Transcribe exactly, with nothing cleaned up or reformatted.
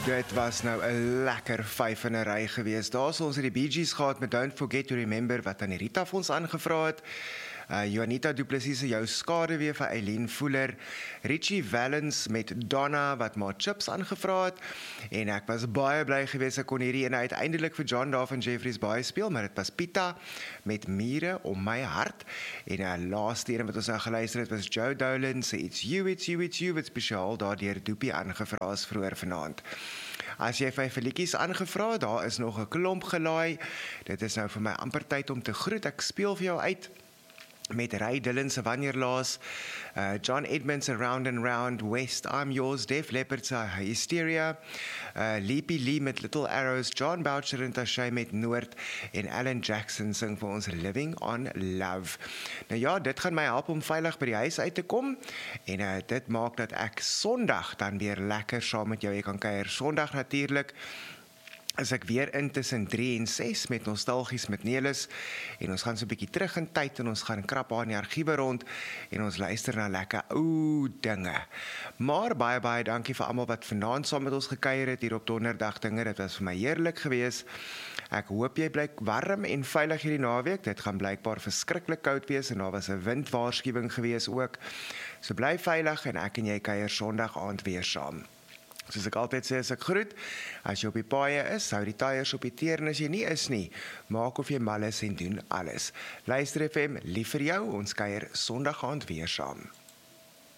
dit was nou 'n lekker vyf in 'n ry gewees. Daar is ons die Bee Gees gehad met Don't Forget to Remember wat aan die Rita vir ons aangevra het. Uh, Juanita Du Plessis se Jou Skade weer vir Eileen Fuller. Richie Valens met Donna wat maar Chips aangevra het. En ek was baie bly gewees ek kon hierdie ene uiteindelik vir John Daff en Jeffries baie speel, maar dit was Pita met Mure om my hart. En die uh, laaste ene wat ons nou geluister het was Joe Dolan se It's You, It's You, It's You wat spesiaal daardeur Doopie aangevra is vroeër vanaand. As jy vyf liedjies aangevra, daar is nog 'n klomp gelaai. Dit is nou vir my amper tyd om te groet. Ek speel vir jou uit met Ray Dillon se Wanneer Laas, uh, John Edmonds se Round and Round, West, I'm Yours, Def Leppard se Hysteria, uh, Leapy Lee met Little Arrows, John Boucher en Tashay met Noord, en Alan Jackson sing vir ons Living on Love. Nou ja, dit gaan my help om veilig by die huis uit te kom, en uh, dit maak dat ek Sondag dan weer lekker saam met jou, jy kan kuier Sondag natuurlik, is ek weer in tussen drie en ses met Nostalgies met Nelis, en ons gaan so 'n bietjie terug in tyd, en ons gaan krap aan die argiewe rond, en ons luister na lekker ou dinge. Maar baie baie dankie vir almal wat vanaand saam met ons gekuier het hier op Donderdag dinge, dit was vir my heerlik gewees. Ek hoop jy bly warm en veilig hierdie naweek, dit gaan blykbaar verskriklik koud wees, en daar was 'n windwaarskuwing gewees ook, so bly veilig, en ek en jy kuier Sondag aand weer saam. Soos ek altyd sê as ek groet, as jy op die paaie is, hou die tyres op die teer, en as jy nie is nie, maak of jy mal is en doen alles. Luister F M, lief vir jou, ons kuier Sondag aand weer saam.